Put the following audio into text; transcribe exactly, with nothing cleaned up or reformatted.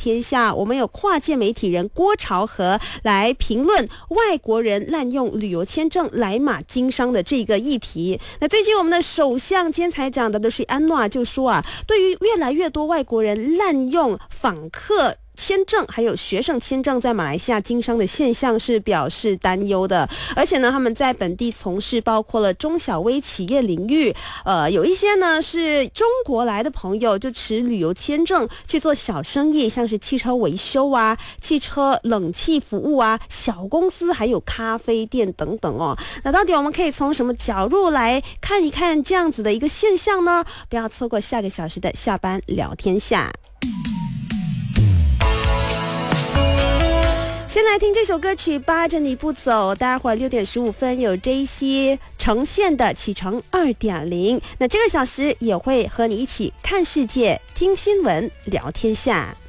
天下，我们有跨界媒体人郭朝和来评论外国人滥用旅游签证来马经商的这个议题。那最近我们的首相兼财长的是安诺就说啊，对于越来越多外国人滥用访客签证还有学生签证在马来西亚经商的现象是表示担忧的，而且呢他们在本地从事包括了中小微企业领域，呃，有一些呢是中国来的朋友就持旅游签证去做小生意，像是汽车维修啊、汽车冷气服务啊、小公司还有咖啡店等等哦。那到底我们可以从什么角度来看一看这样子的一个现象呢？不要错过下个小时的下班聊天下。先来听这首歌曲《扒着你不走》，待会儿六点十五分有 J C 呈现的启程 二点零， 那这个小时也会和你一起看世界、听新闻、聊天下。